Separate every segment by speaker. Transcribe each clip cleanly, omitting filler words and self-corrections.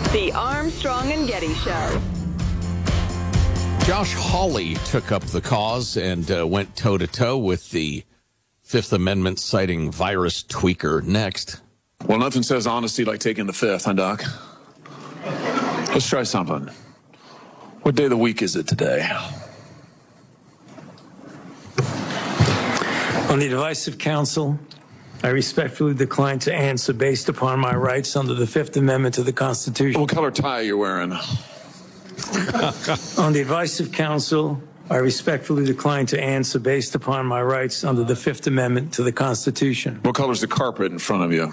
Speaker 1: The Armstrong and Getty Show.
Speaker 2: Josh Hawley took up the cause and went toe-to-toe with the Fifth Amendment citing virus tweaker. Next.
Speaker 3: Well, nothing says honesty like taking the fifth, huh, Doc? Let's try something. What day of the week is it today?
Speaker 4: On the advice of counsel, I respectfully decline to answer based upon my rights under the Fifth Amendment to the Constitution.
Speaker 3: What color tie are you wearing?
Speaker 4: On the advice of counsel, I respectfully decline to answer based upon my rights under the Fifth Amendment to the Constitution.
Speaker 3: What color's the carpet in front of you?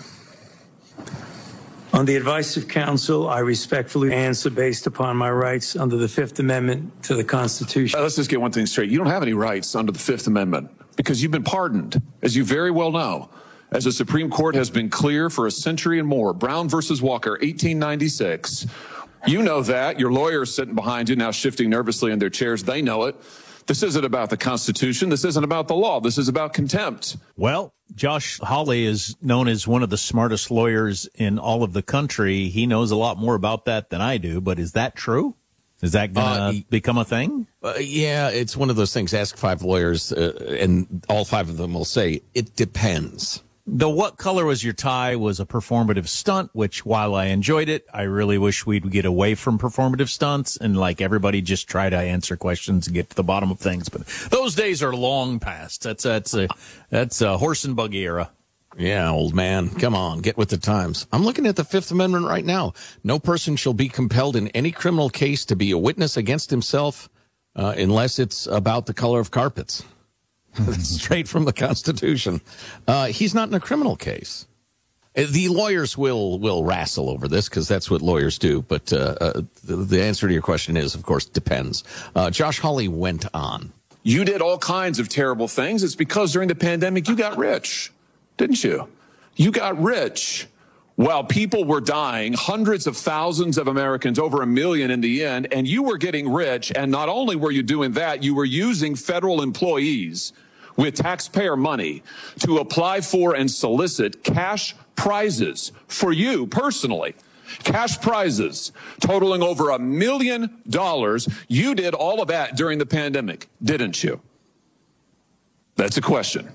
Speaker 4: On the advice of counsel, I respectfully answer based upon my rights under the Fifth Amendment to the Constitution.
Speaker 3: Let's just get one thing straight. You don't have any rights under the Fifth Amendment because you've been pardoned, as you very well know. As the Supreme Court has been clear for a century and more, Brown versus Walker, 1896. You know that. Your lawyers sitting behind you now shifting nervously in their chairs. They know it. This isn't about the Constitution. This isn't about the law. This is about contempt.
Speaker 5: Well, Josh Hawley is known as one of the smartest lawyers in all of the country. He knows a lot more about that than I do, but is that true? Is that going to become a thing?
Speaker 2: Yeah, it's one of those things. Ask 5 lawyers, and all 5 of them will say, it depends.
Speaker 5: The what color was your tie was a performative stunt, which while I enjoyed it, I really wish we'd get away from performative stunts and like everybody just try to answer questions and get to the bottom of things. But those days are long past. That's a horse and buggy era.
Speaker 2: Yeah, old man. Come on, get with the times. I'm looking at the Fifth Amendment right now. No person shall be compelled in any criminal case to be a witness against himself unless it's about the color of carpets. Straight from the Constitution. He's not in a criminal case. The lawyers will wrestle over this because that's what lawyers do. But the answer to your question is, of course, depends. Josh Hawley went on.
Speaker 3: You did all kinds of terrible things. It's because during the pandemic, you got rich, didn't you? You got rich while people were dying, hundreds of thousands of Americans, over 1 million in the end, and you were getting rich. And not only were you doing that, you were using federal employees with taxpayer money to apply for and solicit cash prizes for you personally. Cash prizes totaling over $1 million. You did all of that during the pandemic, didn't you? That's a question.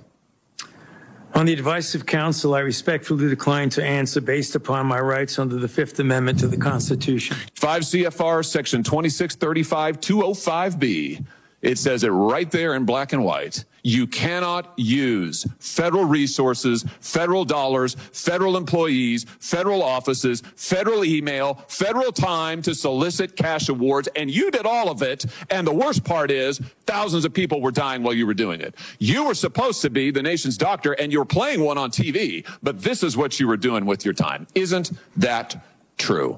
Speaker 4: On the advice of counsel, I respectfully decline to answer based upon my rights under the Fifth Amendment to the Constitution.
Speaker 3: 5 CFR section 2635-205B. It says it right there in black and white. You cannot use federal resources, federal dollars, federal employees, federal offices, federal email, federal time to solicit cash awards. And you did all of it. And the worst part is thousands of people were dying while you were doing it. You were supposed to be the nation's doctor and you're playing one on TV. But this is what you were doing with your time. Isn't that true?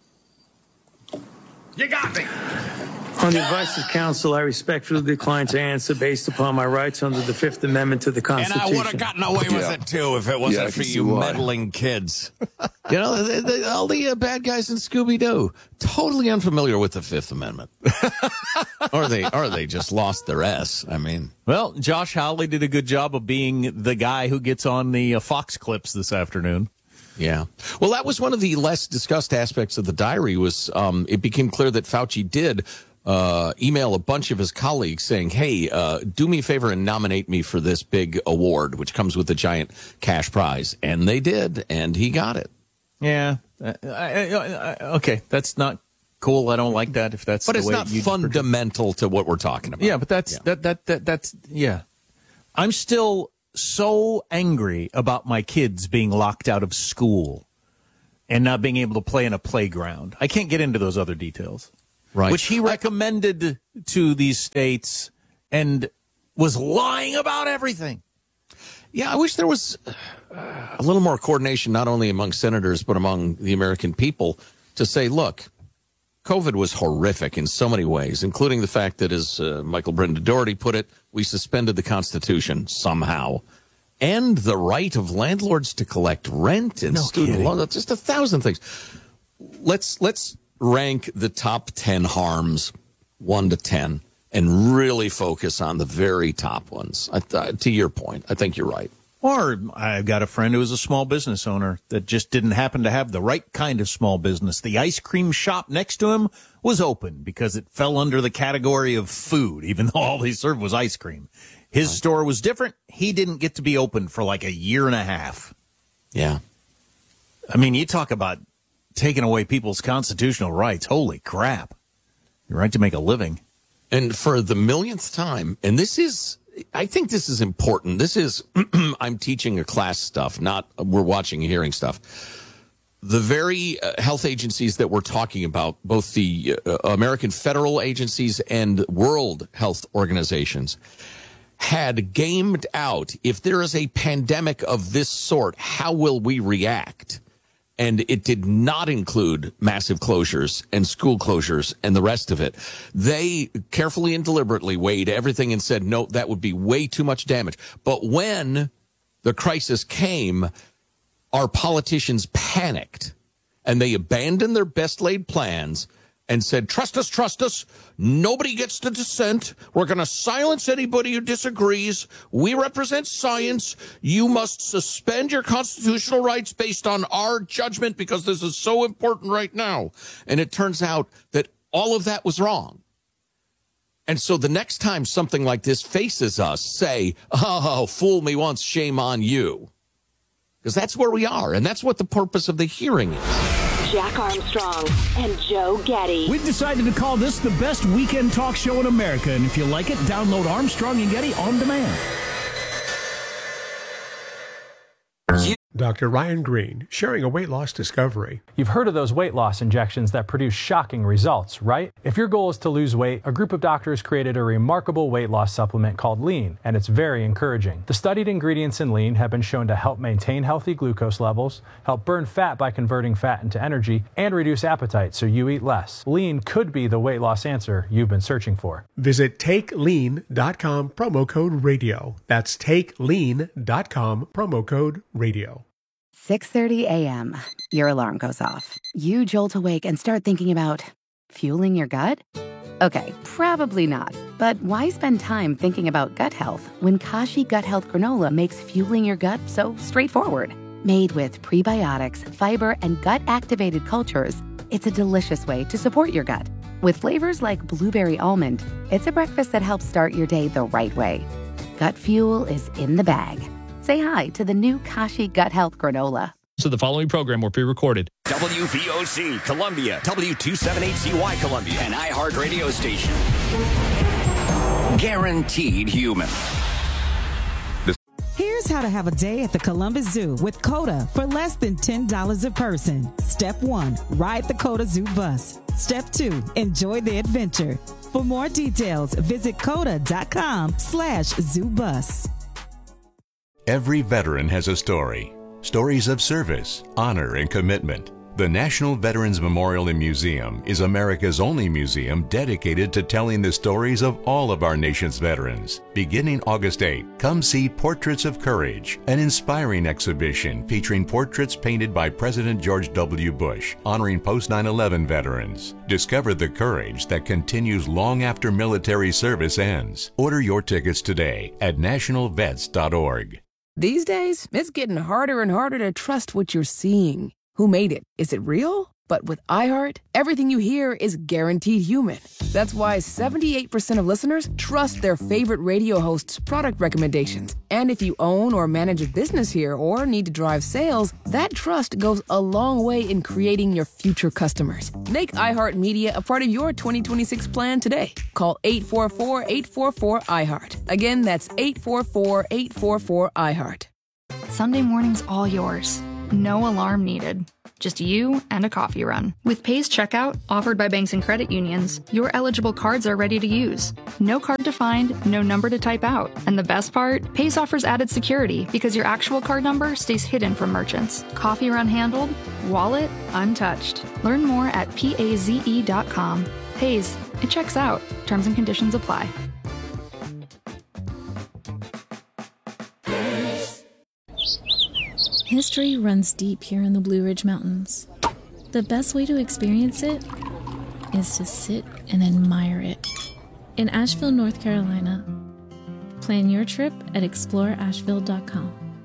Speaker 6: You got me.
Speaker 4: On the advice of counsel, I respectfully decline to answer based upon my rights under the Fifth Amendment to the Constitution.
Speaker 2: And I would have gotten away with it, too, if it wasn't for you meddling kids. You know, all the bad guys in Scooby-Doo, totally unfamiliar with the Fifth Amendment. or they just lost their S, I mean.
Speaker 5: Well, Josh Hawley did a good job of being the guy who gets on the Fox clips this afternoon.
Speaker 2: Yeah. Well, that was one of the less discussed aspects of the diary was it became clear that Fauci did email a bunch of his colleagues saying, hey, do me a favor and nominate me for this big award, which comes with a giant cash prize. And they did, and he got it.
Speaker 5: Yeah. Okay, that's not cool. I don't like that if that's
Speaker 2: but
Speaker 5: the
Speaker 2: it's
Speaker 5: way
Speaker 2: not fundamental to what we're talking about.
Speaker 5: Yeah, but that's yeah. I'm still so angry about my kids being locked out of school and not being able to play in a playground. I can't get into those other details.
Speaker 2: Right.
Speaker 5: Which he recommended to these states and was lying about everything.
Speaker 2: Yeah, I wish there was a little more coordination, not only among senators, but among the American people to say, look, COVID was horrific in so many ways, including the fact that, as Michael Brendan Doherty put it, we suspended the Constitution somehow. And the right of landlords to collect rent and student loans, just 1,000 things. Let's rank the top 10 harms 1 to 10 and really focus on the very top ones. To your point, I think you're right.
Speaker 5: Or I've got a friend who was a small business owner that just didn't happen to have the right kind of small business. The ice cream shop next to him was open because it fell under the category of food, even though all they served was ice cream. His store was different. He didn't get to be open for like a year and a half.
Speaker 2: Yeah.
Speaker 5: I mean, you talk about taking away people's constitutional rights. Holy crap. Your right to make a living.
Speaker 2: And for the millionth time, and I think this is important. This is, I'm teaching a class stuff, not we're watching and hearing stuff. The very health agencies that we're talking about, both the American federal agencies and World Health Organizations, had gamed out, if there is a pandemic of this sort, how will we react? And it did not include massive closures and school closures and the rest of it. They carefully and deliberately weighed everything and said, no, that would be way too much damage. But when the crisis came, our politicians panicked and they abandoned their best laid plans and said, trust us. Nobody gets to dissent. We're going to silence anybody who disagrees. We represent science. You must suspend your constitutional rights based on our judgment because this is so important right now. And it turns out that all of that was wrong. And so the next time something like this faces us, say, oh, fool me once, shame on you. Because that's where we are. And that's what the purpose of the hearing is.
Speaker 1: Jack Armstrong and Joe Getty.
Speaker 6: We've decided to call this the best weekend talk show in America, and if you like it, download Armstrong and Getty on demand.
Speaker 7: Dr. Ryan Green, sharing a weight loss discovery.
Speaker 8: You've heard of those weight loss injections that produce shocking results, right? If your goal is to lose weight, a group of doctors created a remarkable weight loss supplement called Lean, and it's very encouraging. The studied ingredients in Lean have been shown to help maintain healthy glucose levels, help burn fat by converting fat into energy, and reduce appetite so you eat less. Lean could be the weight loss answer you've been searching for.
Speaker 7: Visit TakeLean.com, promo code radio. That's TakeLean.com, promo code radio.
Speaker 9: 6:30 a.m. Your alarm goes off. You jolt awake and start thinking about fueling your gut? Okay, probably not. But why spend time thinking about gut health when Kashi Gut Health Granola makes fueling your gut so straightforward? Made with prebiotics, fiber, and gut-activated cultures, it's a delicious way to support your gut. With flavors like blueberry almond, it's a breakfast that helps start your day the right way. Gut fuel is in the bag. Say hi to the new Kashi Gut Health Granola.
Speaker 10: So the following program will be recorded.
Speaker 11: WVOC Columbia, W278CY Columbia, an iHeart radio station. Guaranteed human.
Speaker 12: Here's how to have a day at the Columbus Zoo with COTA for less than $10 a person. Step 1, ride the COTA Zoo bus. Step 2, enjoy the adventure. For more details, visit COTA.com/zoobus.
Speaker 13: Every veteran has a story. Stories of service, honor, and commitment. The National Veterans Memorial and Museum is America's only museum dedicated to telling the stories of all of our nation's veterans. Beginning August 8, come see Portraits of Courage, an inspiring exhibition featuring portraits painted by President George W. Bush, honoring post-9/11 veterans. Discover the courage that continues long after military service ends. Order your tickets today at nationalvets.org.
Speaker 14: These days, it's getting harder and harder to trust what you're seeing. Who made it? Is it real? But with iHeart, everything you hear is guaranteed human. That's why 78% of listeners trust their favorite radio hosts' product recommendations. And if you own or manage a business here or need to drive sales, that trust goes a long way in creating your future customers. Make iHeartMedia a part of your 2026 plan today. Call 844-844-iHeart. Again, that's 844-844-iHeart.
Speaker 15: Sunday morning's all yours. No alarm needed. Just you and a coffee run. With Pace Checkout, offered by banks and credit unions, your eligible cards are ready to use. No card to find, no number to type out. And the best part? Pace offers added security because your actual card number stays hidden from merchants. Coffee run handled, wallet untouched. Learn more at paze.com. Pace, it checks out. Terms and conditions apply.
Speaker 16: History runs deep here in the Blue Ridge Mountains. The best way to experience it is to sit and admire it. In Asheville, North Carolina. Plan your trip at exploreasheville.com.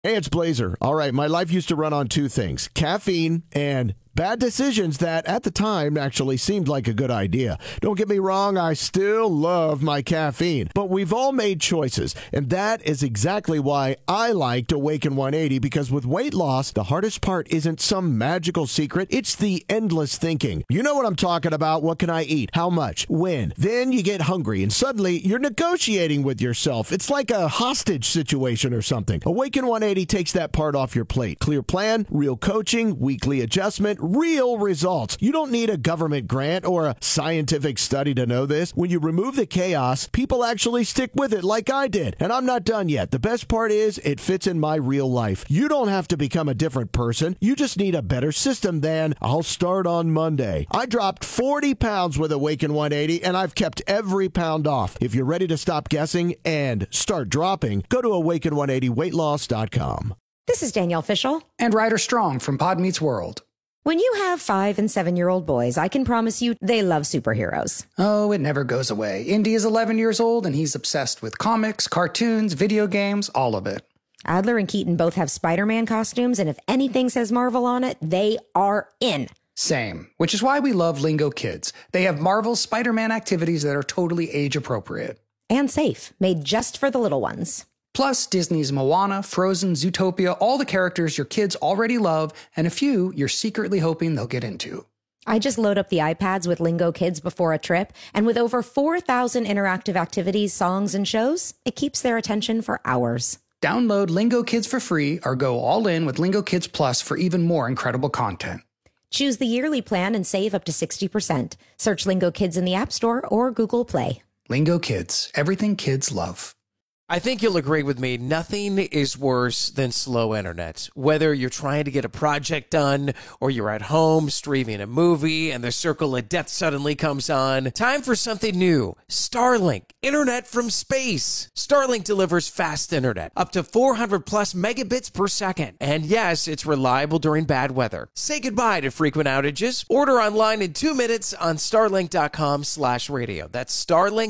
Speaker 17: Hey, it's Blazer. All right, my life used to run on two things, caffeine and bad decisions that, at the time, actually seemed like a good idea. Don't get me wrong, I still love my caffeine. But we've all made choices, and that is exactly why I liked Awaken 180, because with weight loss, the hardest part isn't some magical secret. It's the endless thinking. You know what I'm talking about. What can I eat? How much? When? Then you get hungry, and suddenly you're negotiating with yourself. It's like a hostage situation or something. Awaken 180 takes that part off your plate. Clear plan, real coaching, weekly adjustment, real results. You don't need a government grant or a scientific study to know this. When you remove the chaos, people actually stick with it like I did. And I'm not done yet. The best part is it fits in my real life. You don't have to become a different person. You just need a better system than I'll start on Monday. I dropped 40 pounds with Awaken 180 and I've kept every pound off. If you're ready to stop guessing and start dropping, go to awaken180weightloss.com.
Speaker 18: This is Danielle Fishel.
Speaker 19: And Ryder Strong from Pod Meets World.
Speaker 18: When you have 5- and 7-year-old boys, I can promise you they love superheroes.
Speaker 19: Oh, it never goes away. Indy is 11 years old, and he's obsessed with comics, cartoons, video games, all of it.
Speaker 18: Adler and Keaton both have Spider-Man costumes, and if anything says Marvel on it, they are in.
Speaker 19: Same, which is why we love Lingo Kids. They have Marvel's Spider-Man activities that are totally age-appropriate.
Speaker 18: And safe, made just for the little ones.
Speaker 19: Plus, Disney's Moana, Frozen, Zootopia, all the characters your kids already love, and a few you're secretly hoping they'll get into.
Speaker 18: I just load up the iPads with Lingo Kids before a trip, and with over 4,000 interactive activities, songs, and shows, it keeps their attention for hours.
Speaker 19: Download Lingo Kids for free or go all in with Lingo Kids Plus for even more incredible content.
Speaker 18: Choose the yearly plan and save up to 60%. Search Lingo Kids in the App Store or Google Play.
Speaker 19: Lingo Kids, everything kids love.
Speaker 20: I think you'll agree with me. Nothing is worse than slow internet. Whether you're trying to get a project done or you're at home streaming a movie and the circle of death suddenly comes on. Time for something new. Starlink, internet from space. Starlink delivers fast internet, up to 400 plus megabits per second. And yes, it's reliable during bad weather. Say goodbye to frequent outages. Order online in 2 minutes on starlink.com/radio. That's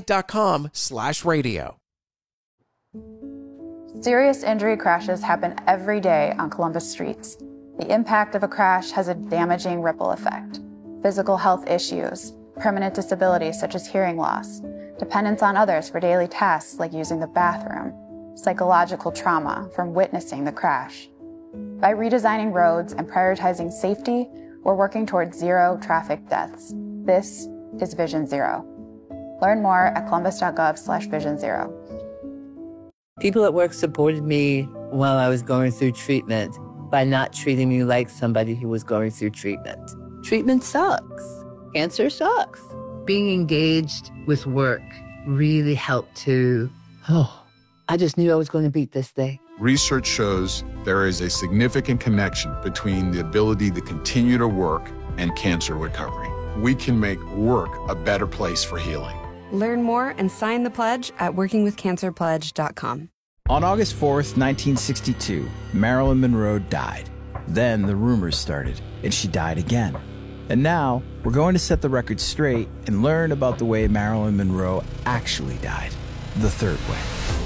Speaker 20: starlink.com/radio.
Speaker 21: Serious injury crashes happen every day on Columbus streets. The impact of a crash has a damaging ripple effect. Physical health issues, permanent disabilities such as hearing loss, dependence on others for daily tasks like using the bathroom, psychological trauma from witnessing the crash. By redesigning roads and prioritizing safety, we're working towards zero traffic deaths. This is Vision Zero. Learn more at columbus.gov/Vision Zero.
Speaker 22: People at work supported me while I was going through treatment by not treating me like somebody who was going through treatment. Treatment sucks. Cancer sucks. Being engaged with work really helped to, I just knew I was going to beat this thing.
Speaker 23: Research shows there is a significant connection between the ability to continue to work and cancer recovery. We can make work a better place for healing.
Speaker 24: Learn more and sign the pledge at workingwithcancerpledge.com.
Speaker 25: On August 4th, 1962, Marilyn Monroe died. Then the rumors started, and she died again. And now, we're going to set the record straight and learn about the way Marilyn Monroe actually died, the third way.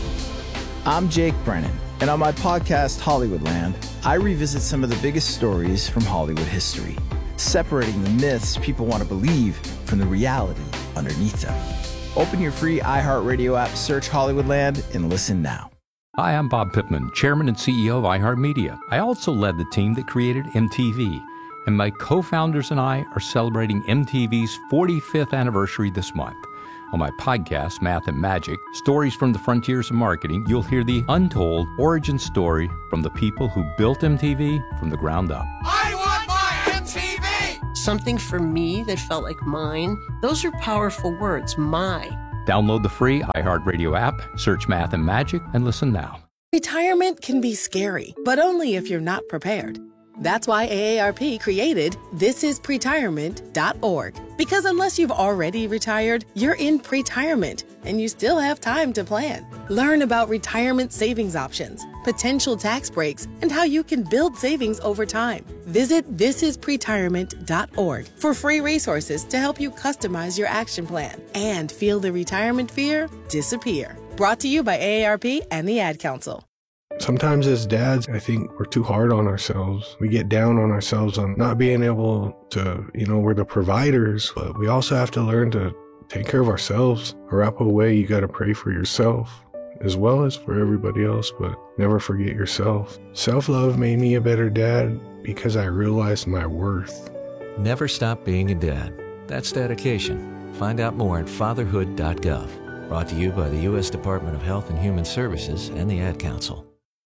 Speaker 25: I'm Jake Brennan, and on my podcast, Hollywoodland, I revisit some of the biggest stories from Hollywood history, separating the myths people want to believe from the reality underneath them. Open your free iHeartRadio app, search Hollywoodland, and listen now.
Speaker 26: Hi, I'm Bob Pittman, Chairman and CEO of iHeartMedia. I also led the team that created MTV, and my co-founders and I are celebrating MTV's 45th anniversary this month. On my podcast, Math and Magic, Stories from the Frontiers of Marketing, you'll hear the untold origin story from the people who built MTV from the ground up.
Speaker 27: I want my MTV! Something for me that felt like mine. Those are powerful words, my.
Speaker 26: Download the free iHeartRadio app, search Math and Magic, and listen now.
Speaker 28: Retirement can be scary, but only if you're not prepared. That's why AARP created thisispretirement.org. Because unless you've already retired, you're in pretirement, and you still have time to plan. Learn about retirement savings options, potential tax breaks, and how you can build savings over time. Visit thisispretirement.org for free resources to help you customize your action plan and feel the retirement fear disappear. Brought to you by AARP and the Ad Council.
Speaker 1: Sometimes as dads, I think we're too hard on ourselves. We get down on ourselves on not being able to, we're the providers, but we also have to learn to take care of ourselves. Arapahoe way, you got to pray for yourself as well as for everybody else, but never forget yourself. Self-love made me a better dad because I realized my worth.
Speaker 2: Never stop being a dad. That's dedication. Find out more at fatherhood.gov. Brought to you by the U.S. Department of Health and Human Services and the Ad Council.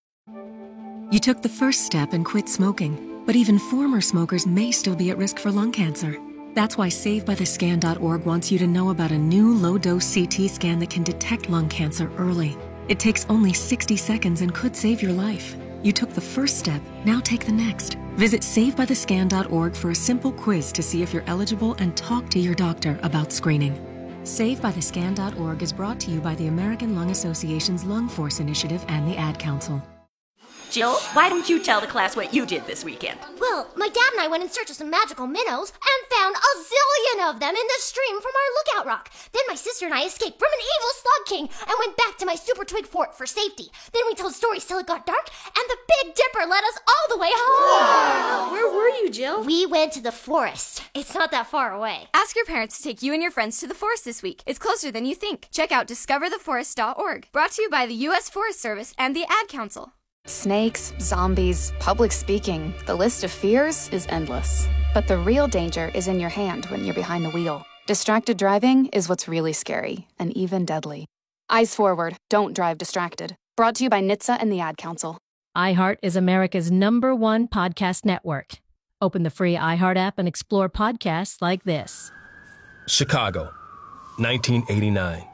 Speaker 3: You took the first step and quit smoking, but even former smokers may still be at risk for lung cancer. That's why SaveByTheScan.org wants you to know about a new low-dose CT scan that can detect lung cancer early. It takes only 60 seconds and could save your life. You took the first step, now take the next. Visit SaveByTheScan.org for a simple quiz to see if you're eligible and talk to your doctor about screening. SaveByTheScan.org is brought to you by the American Lung Association's Lung Force Initiative and the Ad Council.
Speaker 4: Jill, why don't you tell the class what you did this weekend?
Speaker 5: Well, my dad and I went in search of some magical minnows and found a zillion of them in the stream from our lookout rock. Then my sister and I escaped from an evil slug king and went back to my super twig fort for safety. Then we told stories till it got dark, and the Big Dipper led us all the way home.
Speaker 4: Wow. Where were you, Jill?
Speaker 5: We went to the forest. It's not that far away.
Speaker 6: Ask your parents to take you and your friends to the forest this week. It's closer than you think. Check out discovertheforest.org. Brought to you by the U.S. Forest Service and the Ad Council.
Speaker 7: Snakes, zombies, public speaking. The list of fears is endless. But the real danger is in your hand when you're behind the wheel. Distracted driving is what's really scary and even deadly. Eyes forward, don't drive distracted. Brought to you by NHTSA and the Ad Council.
Speaker 8: iHeart is America's #1 podcast network. Open the free iHeart app and explore podcasts like this.
Speaker 29: Chicago, 1989.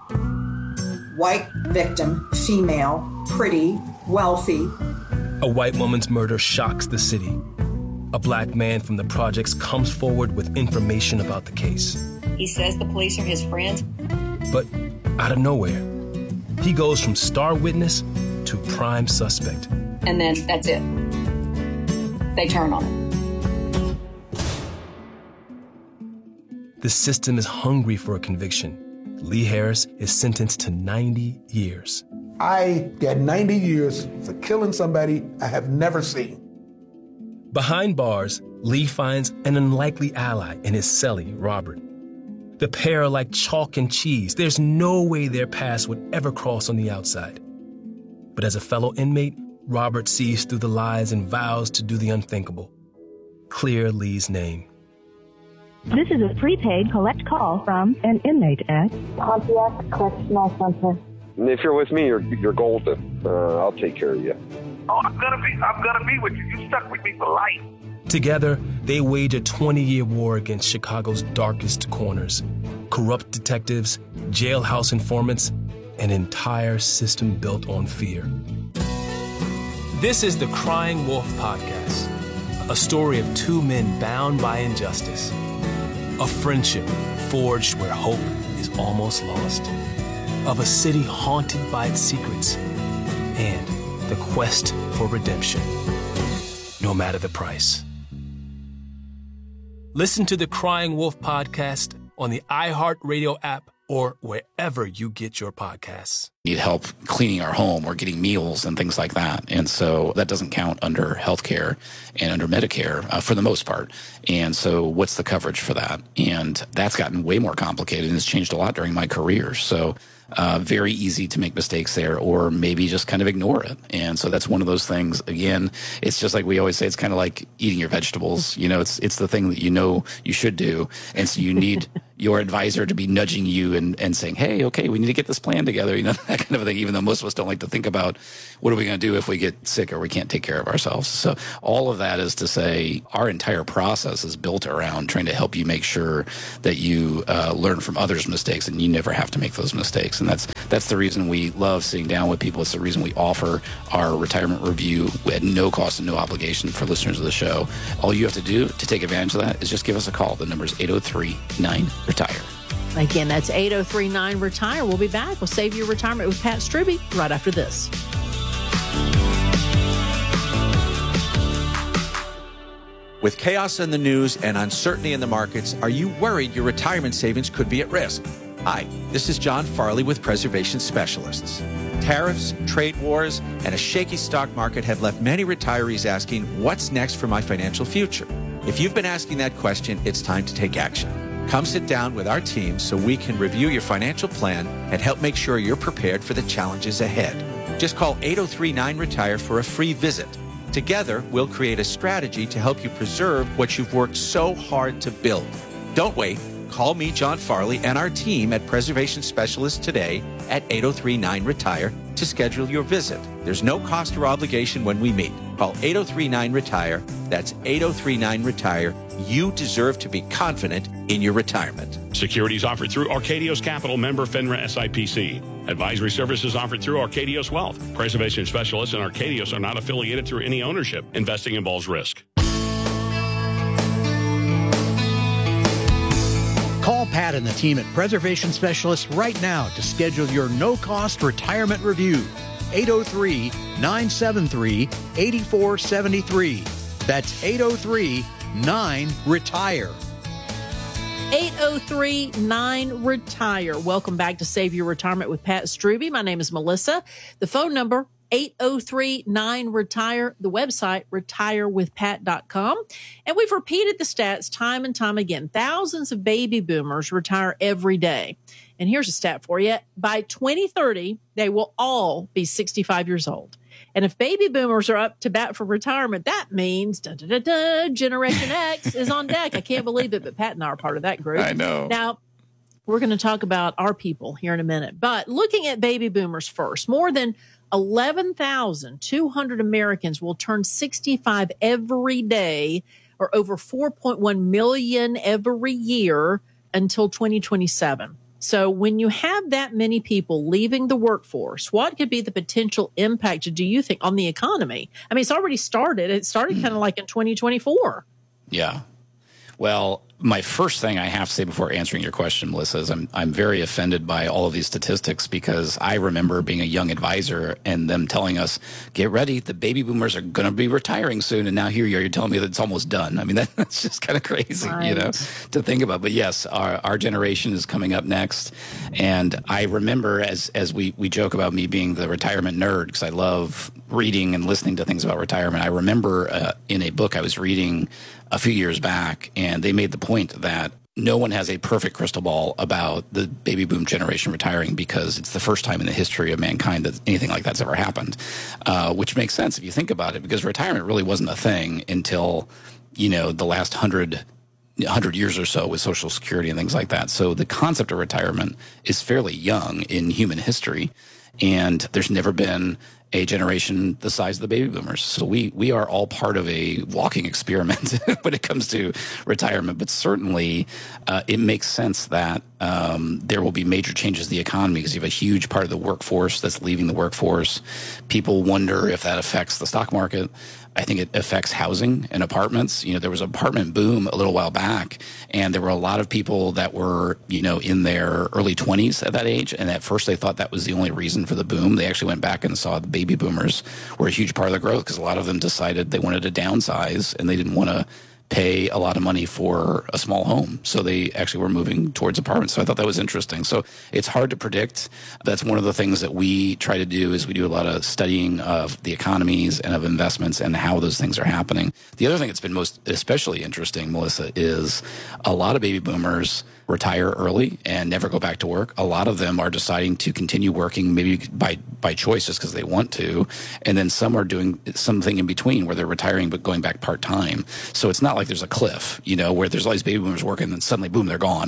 Speaker 30: White victim, female, pretty, wealthy.
Speaker 29: A white woman's murder shocks the city. A black man from the projects comes forward with information about the case.
Speaker 4: He says the police are his friends.
Speaker 29: But out of nowhere, he goes from star witness to prime suspect.
Speaker 4: And then that's it. They turn on him.
Speaker 29: The system is hungry for a conviction. Lee Harris is sentenced to 90 years.
Speaker 31: I get 90 years for killing somebody I have never seen.
Speaker 29: Behind bars, Lee finds an unlikely ally in his cellie, Robert. The pair are like chalk and cheese. There's no way their paths would ever cross on the outside. But as a fellow inmate, Robert sees through the lies and vows to do the unthinkable. Clear Lee's name.
Speaker 32: This is a prepaid collect call from an inmate at
Speaker 33: Pontiac Correctional Center.
Speaker 34: If you're with me, you're golden. I'll take care of you.
Speaker 35: Oh, I'm gonna be with you. You stuck with me for life.
Speaker 29: Together, they wage a 20-year war against Chicago's darkest corners. Corrupt detectives, jailhouse informants, an entire system built on fear. This is the Crying Wolf Podcast, a story of two men bound by injustice. A friendship forged where hope is almost lost. Of a city haunted by its secrets. And the quest for redemption, no matter the price. Listen to the Crying Wolf Podcast on the iHeartRadio app or wherever you get your podcasts.
Speaker 36: Need help cleaning our home or getting meals and things like that. And so that doesn't count under healthcare and under Medicare for the most part. And so what's the coverage for that? And that's gotten way more complicated and it's changed a lot during my career. So very easy to make mistakes there or maybe just kind of ignore it. And so that's one of those things. Again, it's just like we always say, it's kind of like eating your vegetables. You know, it's the thing that you know you should do. And so you need your advisor to be nudging you and saying, hey, okay, we need to get this plan together. You know, that kind of thing, even though most of us don't like to think about what are we going to do if we get sick or we can't take care of ourselves. So all of that is to say our entire process is built around trying to help you make sure that you learn from others' mistakes and you never have to make those mistakes. And that's the reason we love sitting down with people. It's the reason we offer our retirement review at no cost and no obligation for listeners of the show. All you have to do to take advantage of that is just give us a call. The number is 803-9-RETIRE.
Speaker 37: Again, that's 803-9-RETIRE. We'll be back. We'll save your retirement with Pat Stribbe right after this.
Speaker 38: With chaos in the news and uncertainty in the markets, are you worried your retirement savings could be at risk?
Speaker 9: Hi, this is John Farley with Preservation Specialists. Tariffs, trade wars, and a shaky stock market have left many retirees asking, what's next for my financial future? If you've been asking that question, it's time to take action. Come sit down with our team so we can review your financial plan and help make sure you're prepared for the challenges ahead. Just call 803-9-RETIRE for a free visit. Together, we'll create a strategy to help you preserve what you've worked so hard to build. Don't wait. Call me, John Farley, and our team at Preservation Specialists today at 803-9-RETIRE to schedule your visit. There's no cost or obligation when we meet. Call 803-9-RETIRE. That's 803-9-RETIRE. You deserve to be confident in your retirement.
Speaker 10: Securities offered through Arcadios Capital, member FINRA SIPC. Advisory services offered through Arcadios Wealth. Preservation Specialists and Arcadios are not affiliated through any ownership. Investing involves risk.
Speaker 11: Call Pat and the team at Preservation Specialists right now to schedule your no-cost retirement review. 803-973-8473. That's 803-9-RETIRE.
Speaker 37: 803-9-RETIRE. Welcome back to Save Your Retirement with Pat Strubbe. My name is Melissa. The phone number, 803-9-RETIRE. The website, retirewithpat.com. And we've repeated the stats time and time again. Thousands of baby boomers retire every day. And here's a stat for you. By 2030, they will all be 65 years old. And if baby boomers are up to bat for retirement, that means Generation X is on deck. I can't believe it, but Pat and I are part of that group.
Speaker 36: I know.
Speaker 37: Now, we're going to talk about our people here in a minute. But looking at baby boomers first, more than 11,200 Americans will turn 65 every day, or over 4.1 million every year until 2027. So when you have that many people leaving the workforce, what could be the potential impact, do you think, on the economy? I mean, it's already started. It started kind of like in 2024.
Speaker 36: Yeah. Well, my first thing I have to say before answering your question, Melissa, is I'm very offended by all of these statistics, because I remember being a young advisor and them telling us, get ready, the baby boomers are going to be retiring soon. And now here you are, you're telling me that it's almost done. I mean, that's just kind of crazy,
Speaker 37: right,
Speaker 36: to think about. But yes, our generation is coming up next. And I remember, as we joke about me being the retirement nerd, because I love reading and listening to things about retirement. I remember in a book I was reading a few years back, and they made the point that no one has a perfect crystal ball about the baby boom generation retiring, because it's the first time in the history of mankind that anything like that's ever happened, which makes sense if you think about it, because retirement really wasn't a thing until, the last 100 years or so with Social Security and things like that. So the concept of retirement is fairly young in human history, and there's never been a generation the size of the baby boomers. So we are all part of a walking experiment when it comes to retirement. But certainly it makes sense that there will be major changes to the economy, because you have a huge part of the workforce that's leaving the workforce. People wonder if that affects the stock market. I think it affects housing and apartments. There was an apartment boom a little while back, and there were a lot of people that were, in their early 20s at that age. And at first they thought that was the only reason for the boom. They actually went back and saw the baby boomers were a huge part of the growth, because a lot of them decided they wanted to downsize and they didn't want to pay a lot of money for a small home. So they actually were moving towards apartments. So I thought that was interesting. So it's hard to predict. That's one of the things that we try to do, is we do a lot of studying of the economies and of investments and how those things are happening. The other thing that's been most especially interesting, Melissa, is a lot of baby boomers retire early and never go back to work. A lot of them are deciding to continue working, maybe by choice, just because they want to. And then some are doing something in between, where they're retiring but going back part-time. So it's not like there's a cliff, where there's all these baby boomers working and then suddenly, boom, they're gone.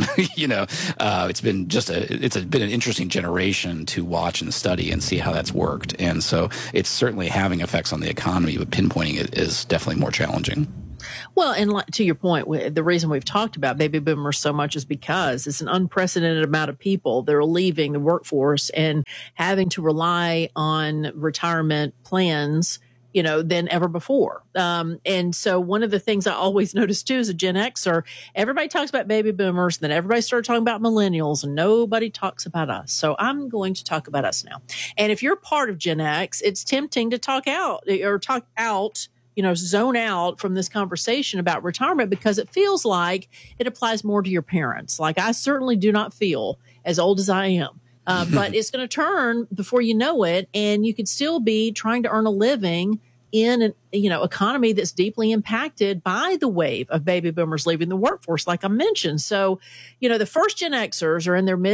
Speaker 36: It's been been an interesting generation to watch and study and see how that's worked. And so it's certainly having effects on the economy, but pinpointing it is definitely more challenging.
Speaker 37: Well, and to your point, the reason we've talked about baby boomers so much is because it's an unprecedented amount of people that are leaving the workforce and having to rely on retirement plans, than ever before. And so one of the things I always notice too, as a Gen Xer, everybody talks about baby boomers, then everybody started talking about millennials, and nobody talks about us. So I'm going to talk about us now. And if you're part of Gen X, it's tempting to talk out zone out from this conversation about retirement because it feels like it applies more to your parents. Like, I certainly do not feel as old as I am. But it's going to turn before you know it, and you could still be trying to earn a living in an economy that's deeply impacted by the wave of baby boomers leaving the workforce, like I mentioned. So, the first Gen Xers are in their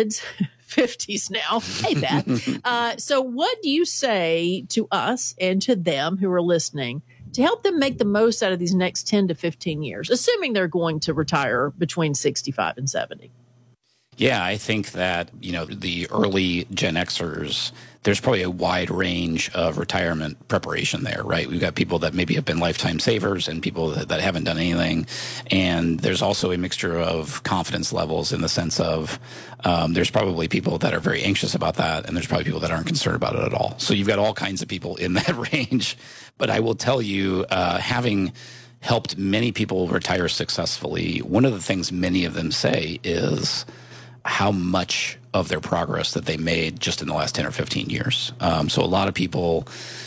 Speaker 37: mid-50s now. Hey, Beth. So what do you say to us and to them who are listening to help them make the most out of these next 10 to 15 years, assuming they're going to retire between 65 and 70?
Speaker 36: Yeah, I think that, the early Gen Xers, there's probably a wide range of retirement preparation there, right? We've got people that maybe have been lifetime savers and people that haven't done anything. And there's also a mixture of confidence levels in the sense of there's probably people that are very anxious about that, and there's probably people that aren't concerned about it at all. So you've got all kinds of people in that range. But I will tell you, having helped many people retire successfully, one of the things many of them say is how much of their progress that they made just in the last 10 or 15 years. So a lot of people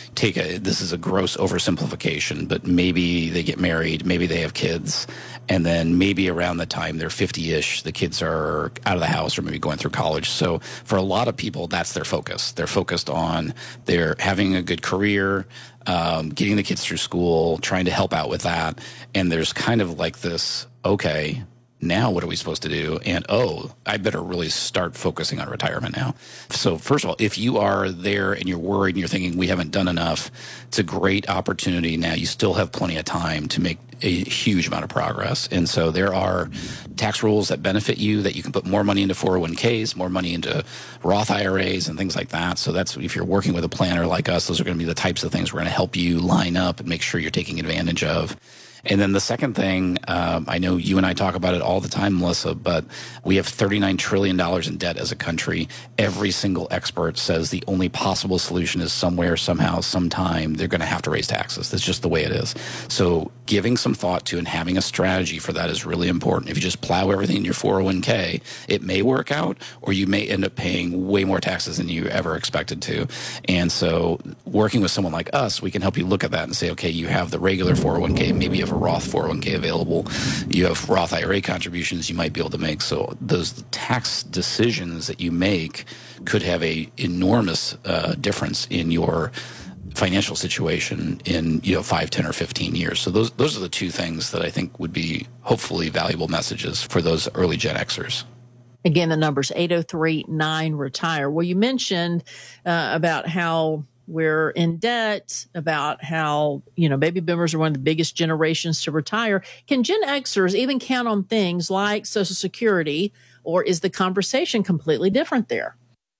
Speaker 36: this is a gross oversimplification, but maybe they get married, maybe they have kids, and then maybe around the time they're 50-ish, the kids are out of the house or maybe going through college. So for a lot of people, that's their focus. They're focused on their having a good career, getting the kids through school, trying to help out with that. And there's kind of like this, okay, now what are we supposed to do? And, I better really start focusing on retirement now. So first of all, if you are there and you're worried and you're thinking we haven't done enough, it's a great opportunity now. You still have plenty of time to make a huge amount of progress. And so there are tax rules that benefit you, that you can put more money into 401ks, more money into Roth IRAs and things like that. So that's, if you're working with a planner like us, those are going to be the types of things we're going to help you line up and make sure you're taking advantage of. And then the second thing, I know you and I talk about it all the time, Melissa, but we have $39 trillion in debt as a country. Every single expert says the only possible solution is somewhere, somehow, sometime, they're going to have to raise taxes. That's just the way it is. So giving some thought to and having a strategy for that is really important. If you just plow everything in your 401k, it may work out, or you may end up paying way more taxes than you ever expected to. And so working with someone like us, we can help you look at that and say, okay, you have the regular 401k, maybe you have a Roth 401k available, you have Roth IRA contributions you might be able to make. So those tax decisions that you make could have a enormous difference in your financial situation in 5, 10, or 15 years. So those are the two things that I think would be hopefully valuable messages for those early Gen Xers.
Speaker 37: Again, the number's 803-9-RETIRE. Well, you mentioned about how we're in debt, about how, baby boomers are one of the biggest generations to retire. Can Gen Xers even count on things like Social Security, or is the conversation completely different there?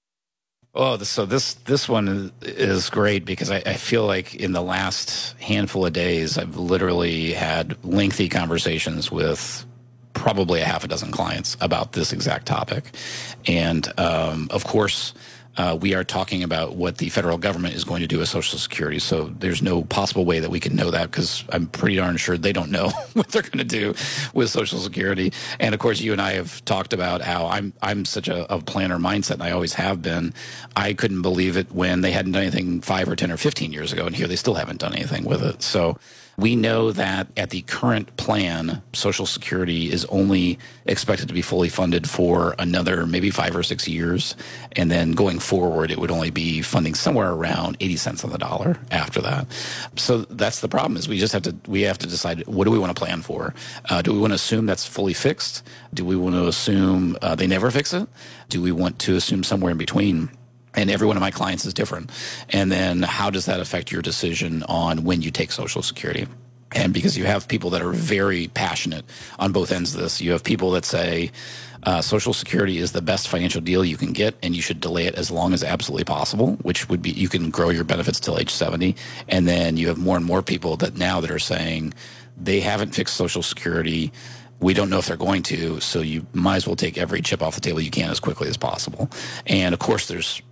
Speaker 36: Oh, so this one is great because I feel like in the last handful of days, I've literally had lengthy conversations with probably a half a dozen clients about this exact topic. And, of course, we are talking about what the federal government is going to do with Social Security. So there's no possible way that we can know that, because I'm pretty darn sure they don't know what they're going to do with Social Security. And of course, you and I have talked about how I'm such a planner mindset, and I always have been. I couldn't believe it when they hadn't done anything 5 or 10 or 15 years ago, and here they still haven't done anything with it. So we know that at the current plan, Social Security is only expected to be fully funded for another maybe 5 or 6 years. And then going forward, it would only be funding somewhere around 80 cents on the dollar after that. So that's the problem, is we have to decide, what do we want to plan for? Do we want to assume that's fully fixed? Do we want to assume they never fix it? Do we want to assume somewhere in between? And every one of my clients is different. And then how does that affect your decision on when you take Social Security? And because you have people that are very passionate on both ends of this, you have people that say Social Security is the best financial deal you can get, and you should delay it as long as absolutely possible, which would be you can grow your benefits till age 70. And then you have more and more people that are saying they haven't fixed Social Security. We don't know if they're going to, so you might as well take every chip off the table you can as quickly as possible. And of course, there's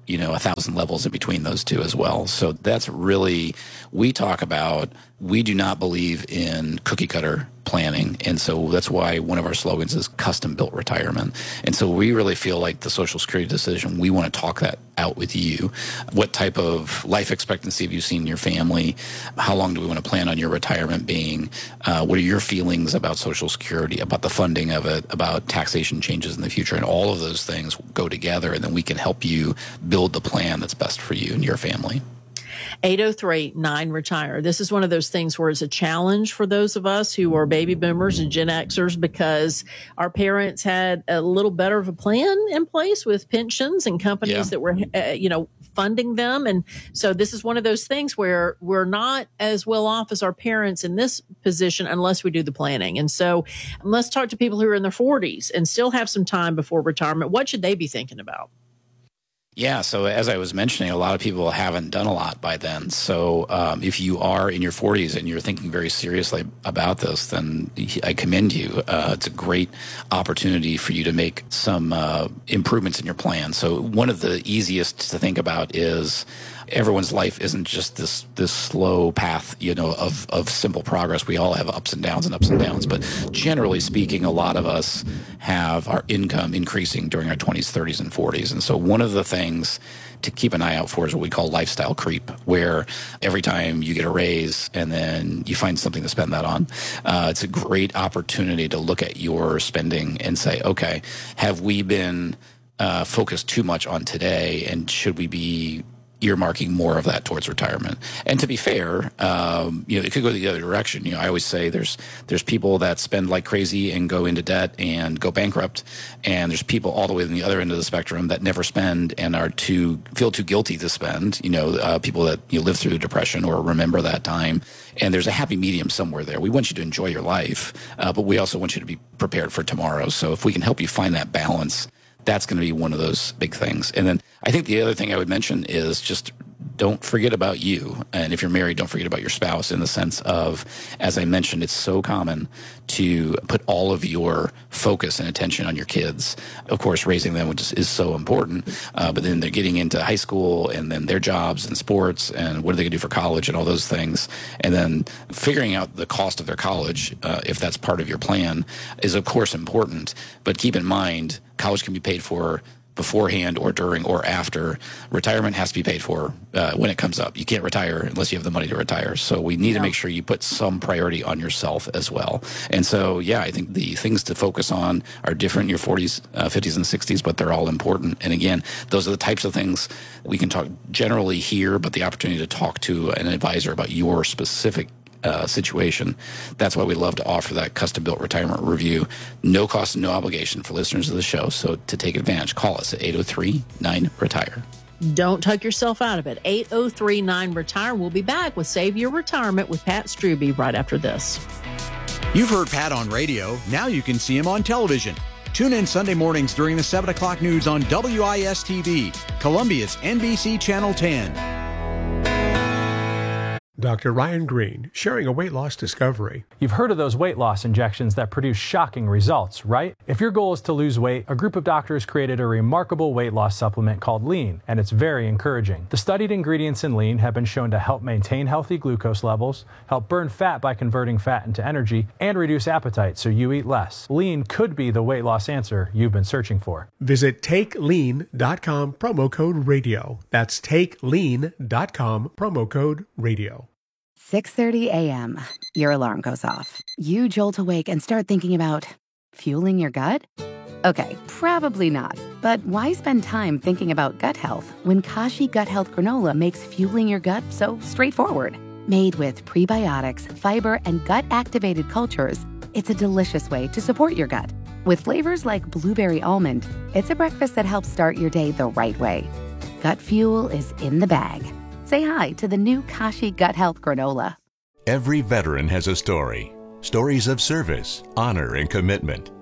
Speaker 36: 1,000 levels in between those two as well. So that's really, we do not believe in cookie cutter planning. And so that's why one of our slogans is custom built retirement. And so we really feel like the Social Security decision, we want to talk that out with you. What type of life expectancy have you seen in your family? How long do we want to plan on your retirement being? What are your feelings about Social Security, about the funding of it, about taxation changes in the future? And all of those things go together, and then we can help you build the plan that's best for you and your family.
Speaker 37: 803-9-RETIRE. This is one of those things where it's a challenge for those of us who are baby boomers and Gen Xers, because our parents had a little better of a plan in place with pensions and companies that were, funding them. And so this is one of those things where we're not as well off as our parents in this position unless we do the planning. And so let's talk to people who are in their 40s and still have some time before retirement. What should they be thinking about?
Speaker 36: Yeah, so as I was mentioning, a lot of people haven't done a lot by then. So if you are in your 40s and you're thinking very seriously about this, then I commend you. It's a great opportunity for you to make some improvements in your plan. So one of the easiest to think about is everyone's life isn't just this slow path, of simple progress. We all have ups and downs, but generally speaking, a lot of us have our income increasing during our 20s, 30s, and 40s. And so one of the things to keep an eye out for is what we call lifestyle creep, where every time you get a raise and then you find something to spend that on, it's a great opportunity to look at your spending and say, okay, have we been focused too much on today, and should we be earmarking more of that towards retirement? And to be fair, it could go the other direction. I always say there's people that spend like crazy and go into debt and go bankrupt, and there's people all the way on the other end of the spectrum that never spend and feel too guilty to spend. People that live through depression or remember that time. And there's a happy medium somewhere there. We want you to enjoy your life, but we also want you to be prepared for tomorrow. So if we can help you find that balance, that's going to be one of those big things. And then I think the other thing I would mention is just don't forget about you. And if you're married, don't forget about your spouse, in the sense of, as I mentioned, it's so common to put all of your focus and attention on your kids. Of course, raising them is so important, but then they're getting into high school and then their jobs and sports and what are they going to do for college and all those things. And then figuring out the cost of their college, if that's part of your plan, is of course important. But keep in mind, college can be paid for beforehand or during or after. Retirement has to be paid for when it comes up. You can't retire unless you have the money to retire. So we need to make sure you put some priority on yourself as well. And so, I think the things to focus on are different in your 40s, 50s, and 60s, but they're all important. And again, those are the types of things we can talk generally here, but the opportunity to talk to an advisor about your specific situation. That's why we love to offer that custom-built retirement review. No cost and no obligation for listeners of the show. So to take advantage, call us at 803-9-RETIRE.
Speaker 37: Don't tuck yourself out of it. 803-9-RETIRE. We'll be back with Save Your Retirement with Pat Strube right after this.
Speaker 11: You've heard Pat on radio. Now you can see him on television. Tune in Sunday mornings during the 7 o'clock news on WIS-TV, Columbia's NBC Channel 10.
Speaker 12: Dr. Ryan Green, sharing a weight loss discovery.
Speaker 13: You've heard of those weight loss injections that produce shocking results, right? If your goal is to lose weight, a group of doctors created a remarkable weight loss supplement called Lean, and it's very encouraging. The studied ingredients in Lean have been shown to help maintain healthy glucose levels, help burn fat by converting fat into energy, and reduce appetite so you eat less. Lean could be the weight loss answer you've been searching for.
Speaker 12: Visit TakeLean.com, promo code radio. That's TakeLean.com, promo code radio.
Speaker 14: 6:30 a.m. Your alarm goes off. You jolt awake and start thinking about fueling your gut? Okay, probably not. But why spend time thinking about gut health when Kashi Gut Health Granola makes fueling your gut so straightforward? Made with prebiotics, fiber, and gut-activated cultures, it's a delicious way to support your gut. With flavors like blueberry almond, it's a breakfast that helps start your day the right way. Gut fuel is in the bag. Say hi to the new Kashi Gut Health Granola.
Speaker 15: Every veteran has a story. Stories of service, honor, and commitment.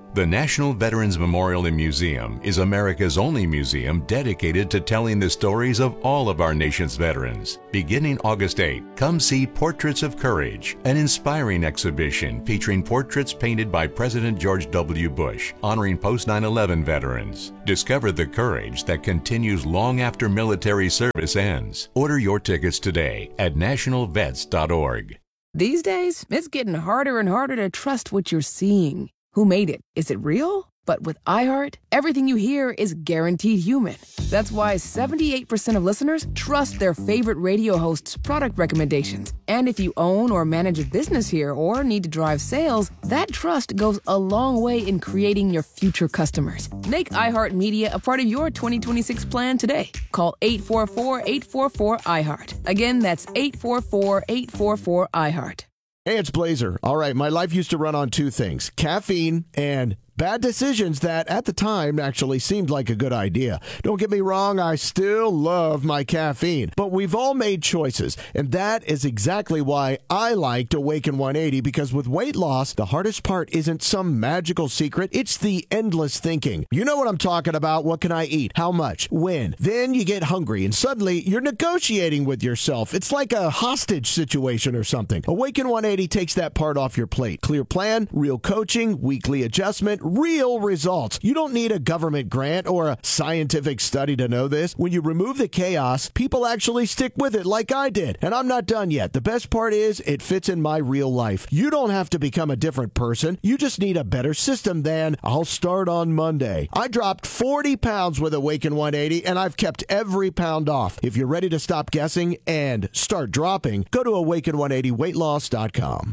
Speaker 1: The National Veterans Memorial and Museum is America's only museum dedicated to telling the stories of all of our nation's veterans. Beginning August 8, come see Portraits of Courage, an inspiring exhibition featuring portraits painted by President George W. Bush, honoring post-9/11 veterans. Discover the courage that continues long after military service ends. Order your tickets today at nationalvets.org.
Speaker 2: These days, it's getting harder and harder to trust what you're seeing. Who made it? Is it real? But with iHeart, everything you hear is guaranteed human. That's why 78% of listeners trust their favorite radio host's product recommendations. And if you own or manage a business here or need to drive sales, that trust goes a long way in creating your future customers. Make iHeartMedia a part of your 2026 plan today. Call 844-844-iHeart. Again, that's 844-844-iHeart.
Speaker 3: Hey, it's Blazer. All right, my life used to run on two things, caffeine and bad decisions that at the time actually seemed like a good idea. Don't get me wrong, I still love my caffeine, but we've all made choices, and that is exactly why I liked Awaken 180, because with weight loss, the hardest part isn't some magical secret, it's the endless thinking. You know what I'm talking about. What can I eat? How much? When? Then you get hungry, and suddenly you're negotiating with yourself. It's like a hostage situation or something. Awaken 180 takes that part off your plate. Clear plan, real coaching, weekly adjustment, real results. You don't need a government grant or a scientific study to know this. When you remove the chaos, people actually stick with it like I did. And I'm not done yet. The best part is it fits in my real life. You don't have to become a different person. You just need a better system than I'll start on Monday. I dropped 40 pounds with Awaken 180 and I've kept every pound off. If you're ready to stop guessing and start dropping, go to awaken180weightloss.com.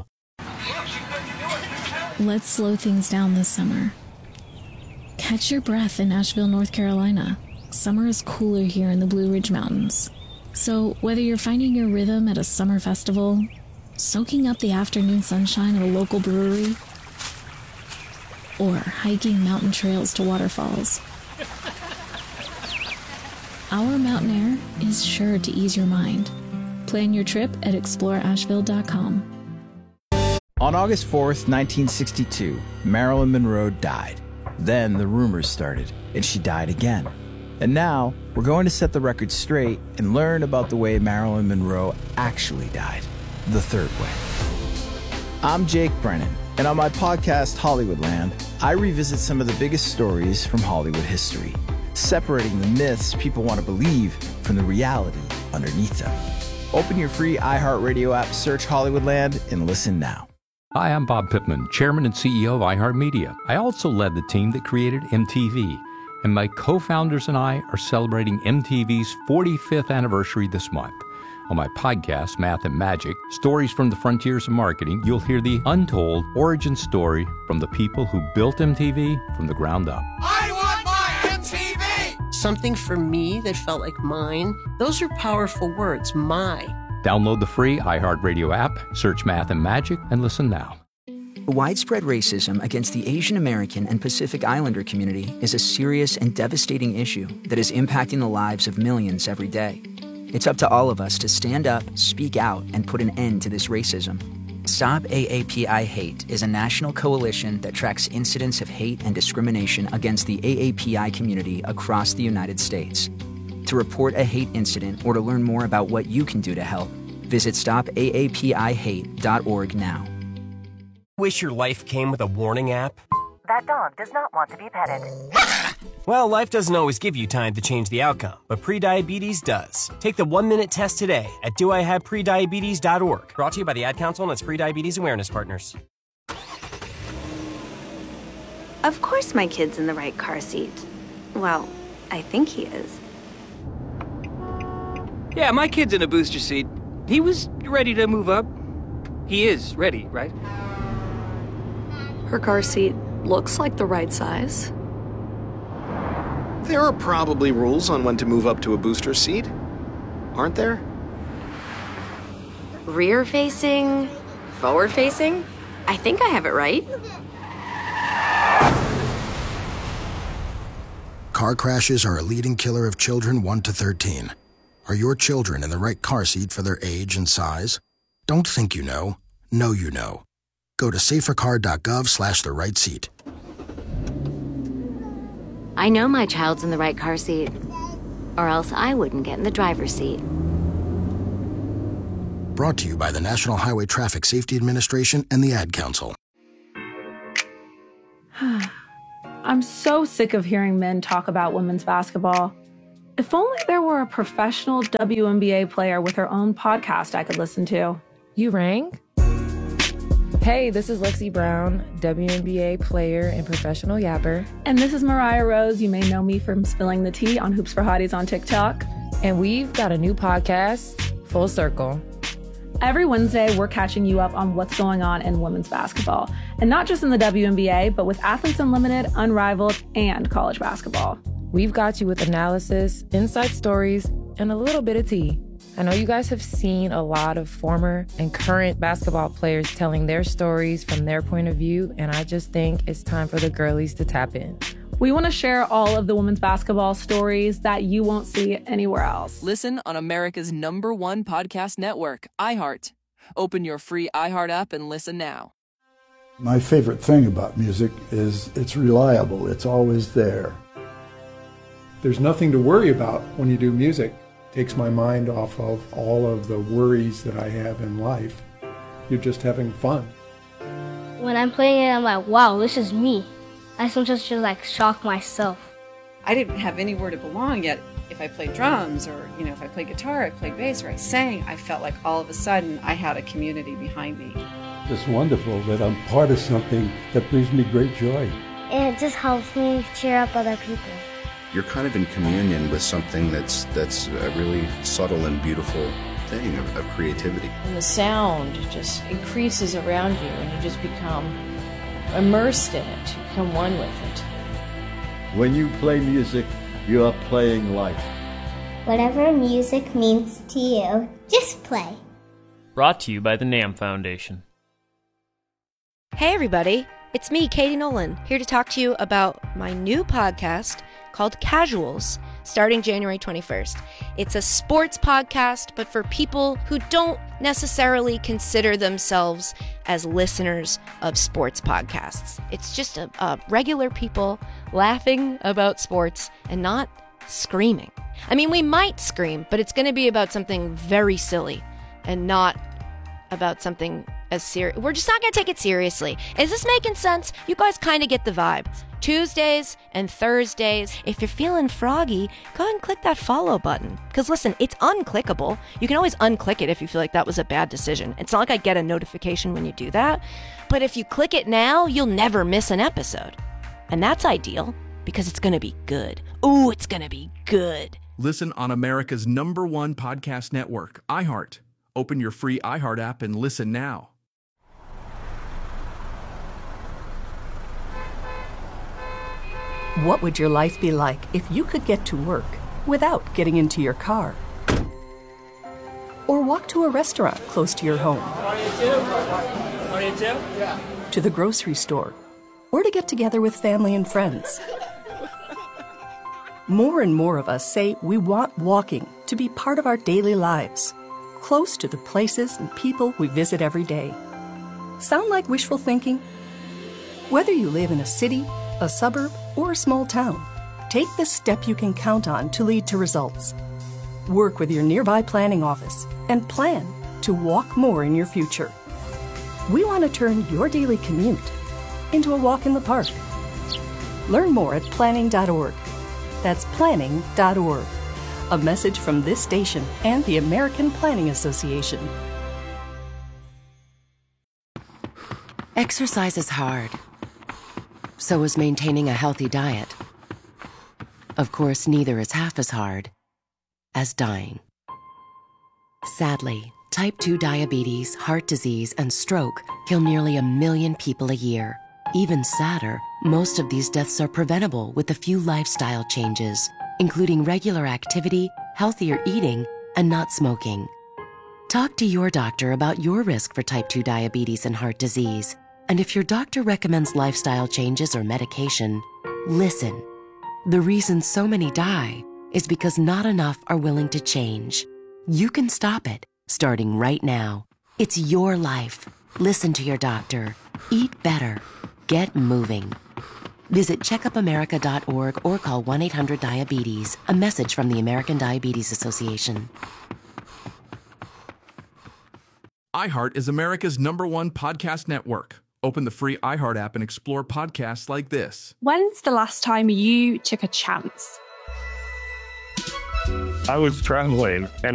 Speaker 15: Let's slow things down this summer. Catch your breath in Asheville, North Carolina. Summer is cooler here in the Blue Ridge Mountains. So whether you're finding your rhythm at a summer festival, soaking up the afternoon sunshine at a local brewery, or hiking mountain trails to waterfalls, our mountain air is sure to ease your mind. Plan your trip at exploreasheville.com.
Speaker 16: On August 4th, 1962, Marilyn Monroe died. Then the rumors started, and she died again. And now, we're going to set the record straight and learn about the way Marilyn Monroe actually died, the third way. I'm Jake Brennan, and on my podcast, Hollywoodland, I revisit some of the biggest stories from Hollywood history, separating the myths people want to believe from the reality underneath them. Open your free iHeartRadio app, search Hollywoodland, and listen now.
Speaker 17: Hi, I'm Bob Pittman, Chairman and CEO of iHeartMedia. I also led the team that created MTV, and my co-founders and I are celebrating MTV's 45th anniversary this month. On my podcast, Math and Magic, Stories from the Frontiers of Marketing, you'll hear the untold origin story from the people who built MTV from the ground up.
Speaker 18: I want my MTV! Something for me that felt like mine. Those are powerful words, my.
Speaker 17: Download the free iHeartRadio app, search Math and Magic, and listen now.
Speaker 19: Widespread racism against the Asian American and Pacific Islander community is a serious and devastating issue that is impacting the lives of millions every day. It's up to all of us to stand up, speak out, and put an end to this racism. Stop AAPI Hate is a national coalition that tracks incidents of hate and discrimination against the AAPI community across the United States. To report a hate incident or to learn more about what you can do to help, visit stopaapihate.org now.
Speaker 20: Wish your life came with a warning app?
Speaker 21: That dog does not want to be petted.
Speaker 20: Well, life doesn't always give you time to change the outcome, but prediabetes does. Take the 1-minute test today at doihaveprediabetes.org. Brought to you by the Ad Council and its Prediabetes Awareness Partners.
Speaker 22: Of course my kid's in the right car seat. Well, I think he is.
Speaker 23: Yeah, my kid's in a booster seat. He was ready to move up. He is ready, right?
Speaker 24: Her car seat looks like the right size.
Speaker 25: There are probably rules on when to move up to a booster seat, aren't there?
Speaker 24: Rear facing, forward facing. I think I have it right.
Speaker 26: Car crashes are a leading killer of children 1 to 13. Are your children in the right car seat for their age and size? Don't think you know. Know you know. Go to safercar.gov/the right seat.
Speaker 24: I know my child's in the right car seat, or else I wouldn't get in the driver's seat.
Speaker 26: Brought to you by the National Highway Traffic Safety Administration and the Ad Council.
Speaker 4: I'm so sick of hearing men talk about women's basketball. If only there were a professional WNBA player with her own podcast I could listen to.
Speaker 2: You rang? Hey, this is Lexi Brown, WNBA player and professional yapper.
Speaker 4: And this is Mariah Rose. You may know me from spilling the tea on Hoops for Hotties on TikTok.
Speaker 2: And we've got a new podcast, Full Circle.
Speaker 4: Every Wednesday, we're catching you up on what's going on in women's basketball. And not just in the WNBA, but with Athletes Unlimited, Unrivaled, and college basketball.
Speaker 2: We've got you with analysis, inside stories, and a little bit of tea. I know you guys have seen a lot of former and current basketball players telling their stories from their point of view, and I just think it's time for the girlies to tap in.
Speaker 4: We want to share all of the women's basketball stories that you won't see anywhere else.
Speaker 5: Listen on America's #1 podcast network, iHeart. Open your free iHeart app and listen now.
Speaker 6: My favorite thing about music is it's reliable. It's always there.
Speaker 12: There's nothing to worry about when you do music. Takes my mind off of all of the worries that I have in life. You're just having fun.
Speaker 7: When I'm playing it, I'm like, wow, this is me. I sometimes just like shock myself.
Speaker 8: I didn't have anywhere to belong yet. If I played drums or, if I played guitar, I played bass, or I sang, I felt like all of a sudden I had a community behind me.
Speaker 6: It's wonderful that I'm part of something that brings me great joy.
Speaker 7: And it just helps me cheer up other people.
Speaker 9: You're kind of in communion with something that's a really subtle and beautiful thing of creativity.
Speaker 10: And the sound just increases around you, and you just become immersed in it. You become one with it.
Speaker 6: When you play music, you are playing life.
Speaker 7: Whatever music means to you, just play.
Speaker 27: Brought to you by the NAMM Foundation.
Speaker 28: Hey everybody, it's me, Katie Nolan, here to talk to you about my new podcast called Casuals, starting January 21st. It's a sports podcast, but for people who don't necessarily consider themselves as listeners of sports podcasts. It's just a regular people laughing about sports and not screaming. I mean, we might scream, but it's going to be about something very silly and not about something as serious. We're just not going to take it seriously. Is this making sense? You guys kind of get the vibe. Tuesdays and Thursdays. If you're feeling froggy, go ahead and click that follow button. Because listen, it's unclickable. You can always unclick it if you feel like that was a bad decision. It's not like I get a notification when you do that. But if you click it now, you'll never miss an episode. And that's ideal because it's going to be good. Ooh, it's going to be good.
Speaker 37: Listen on America's #1 podcast network, iHeart. Open your free iHeart app and listen now.
Speaker 29: What would your life be like if you could get to work without getting into your car? Or walk to a restaurant close to your home? To the grocery store? Or to get together with family and friends? More and more of us say we want walking to be part of our daily lives, close to the places and people we visit every day. Sound like wishful thinking? Whether you live in a city, a suburb, or a small town, take the step you can count on to lead to results. Work with your nearby planning office and plan to walk more in your future. We want to turn your daily commute into a walk in the park. Learn more at planning.org. That's planning.org. A message from this station and the American Planning Association.
Speaker 30: Exercise is hard. So is maintaining a healthy diet. Of course, neither is half as hard as dying. Sadly, type 2 diabetes, heart disease, and stroke kill nearly 1 million people a year. Even sadder, most of these deaths are preventable with a few lifestyle changes, including regular activity, healthier eating, and not smoking. Talk to your doctor about your risk for type 2 diabetes and heart disease. And if your doctor recommends lifestyle changes or medication, listen. The reason so many die is because not enough are willing to change. You can stop it, starting right now. It's your life. Listen to your doctor. Eat better. Get moving. Visit checkupamerica.org or call 1-800-DIABETES. A message from the American Diabetes Association.
Speaker 1: iHeart is America's #1 podcast network. Open the free iHeart app and explore podcasts like this.
Speaker 3: When's the last time you took a chance?
Speaker 11: I was traveling and